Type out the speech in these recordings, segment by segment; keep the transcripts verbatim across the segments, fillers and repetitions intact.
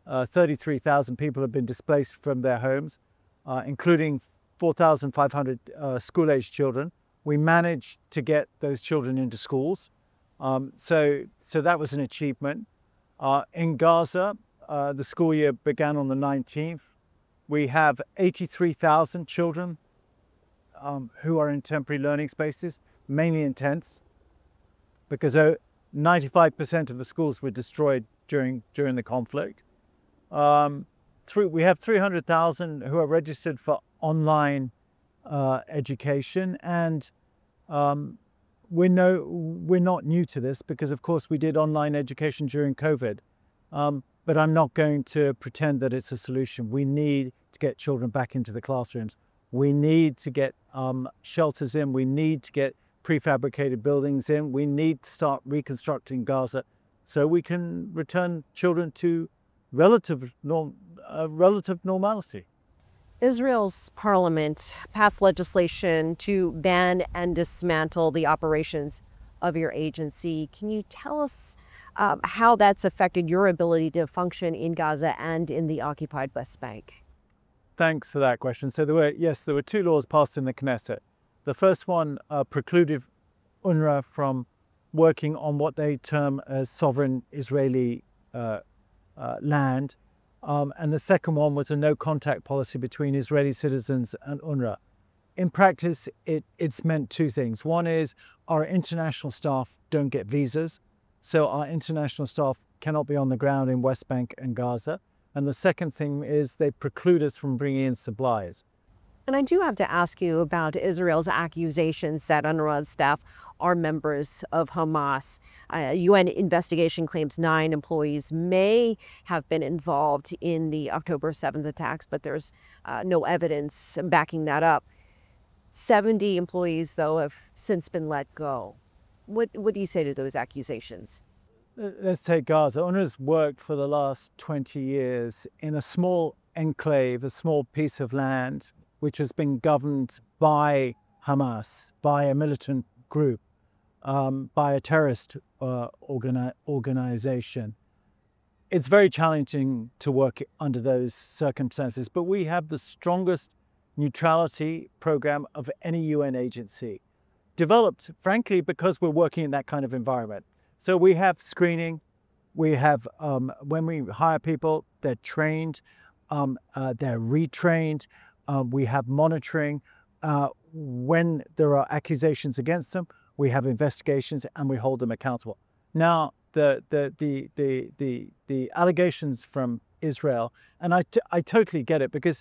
uh, thirty-three thousand people have been displaced from their homes, uh, including four thousand five hundred uh, school-aged children. We managed to get those children into schools. Um, so, so that was an achievement. Uh, in Gaza, uh, the school year began on the nineteenth. We have eighty-three thousand children um, who are in temporary learning spaces, mainly in tents, because ninety-five percent of the schools were destroyed during, during the conflict. Um, through, we have three hundred thousand who are registered for online uh, education, and um, we're, no, we're not new to this because, of course, we did online education during COVID. Um, but I'm not going to pretend that it's a solution. We need to get children back into the classrooms. We need to get um, shelters in. We need to get prefabricated buildings in. We need to start reconstructing Gaza so we can return children to relative, norm, uh, relative normality. Israel's parliament passed legislation to ban and dismantle the operations of your agency. Can you tell us um, how that's affected your ability to function in Gaza and in the occupied West Bank? Thanks for that question. So there were, yes, there were two laws passed in the Knesset. The first one uh, precluded UNRWA from working on what they term as sovereign Israeli uh, uh, land. Um, and the second one was a no-contact policy between Israeli citizens and UNRWA. In practice, it, it's meant two things. One is our international staff don't get visas, so our international staff cannot be on the ground in West Bank and Gaza. And the second thing is they preclude us from bringing in supplies. And I do have to ask you about Israel's accusations that UNRWA's staff are members of Hamas. A U N investigation claims nine employees may have been involved in the October seventh attacks, but there's uh, no evidence backing that up. seventy employees, though, have since been let go. What, what do you say to those accusations? Let's take Gaza. UNRWA's worked for the last twenty years in a small enclave, a small piece of land, which has been governed by Hamas, by a militant group, um, by a terrorist uh, organi organization. It's very challenging to work under those circumstances, but we have the strongest neutrality program of any U N agency, developed, frankly, because we're working in that kind of environment. So we have screening, we have, um, when we hire people, they're trained, um, uh, they're retrained, uh, we have monitoring. Uh, when there are accusations against them, we have investigations and we hold them accountable. Now, the, the, the, the, the, the allegations from Israel, and I, t I totally get it, because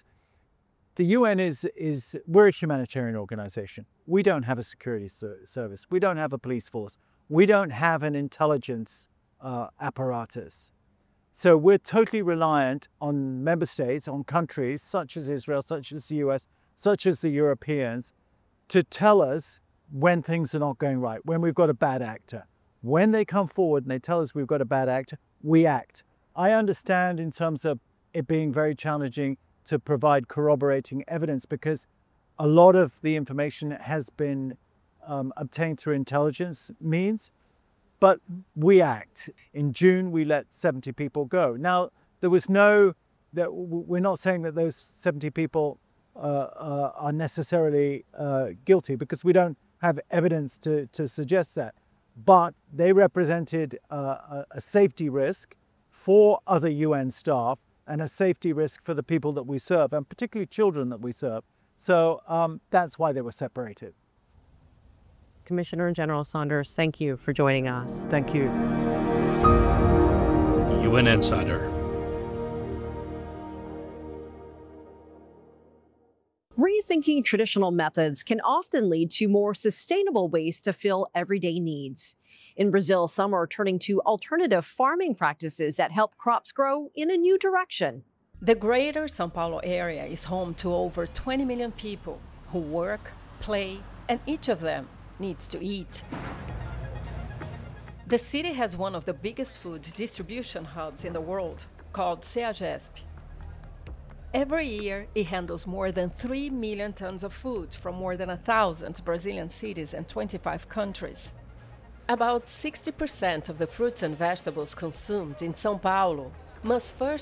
the U N is, is, we're a humanitarian organization. We don't have a security service. We don't have a police force. We don't have an intelligence uh, apparatus. So we're totally reliant on member states, on countries such as Israel, such as the U S, such as the Europeans, to tell us when things are not going right, when we've got a bad actor. When they come forward and they tell us we've got a bad actor, we act. I understand in terms of it being very challenging to provide corroborating evidence, because a lot of the information has been um, obtained through intelligence means, but we act. In June, we let seventy people go. Now, there was no, that we're not saying that those seventy people uh, uh, are necessarily uh, guilty, because we don't have evidence to, to suggest that. But they represented uh, a, a safety risk for other U N staff and a safety risk for the people that we serve, and particularly children that we serve. So um, that's why they were separated. Commissioner General Saunders, thank you for joining us. Thank you. U N Insider. Rethinking traditional methods can often lead to more sustainable ways to fill everyday needs. In Brazil, some are turning to alternative farming practices that help crops grow in a new direction. The greater São Paulo area is home to over twenty million people who work, play, and each of them needs to eat. The city has one of the biggest food distribution hubs in the world, called CEAGESP. Every year, it handles more than three million tons of food from more than one thousand Brazilian cities and twenty-five countries. About sixty percent of the fruits and vegetables consumed in São Paulo must first